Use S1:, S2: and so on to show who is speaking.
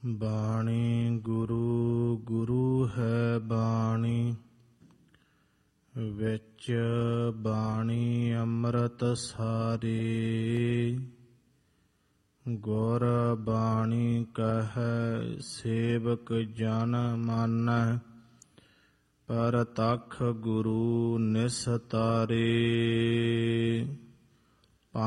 S1: ਬਾਣੀ ਗੁਰੂ ਗੁਰੂ ਹੈ ਬਾਣੀ, ਵਿੱਚ ਬਾਣੀ ਅੰਮ੍ਰਿਤ ਸਾਰੀ। ਗੁਰ ਬਾਣੀ ਕਹੈ ਸੇਵਕ ਜਨ ਮਾਨੈ, ਪਰਤਖ ਗੁਰੂ ਨਿਸਤਾਰੇ।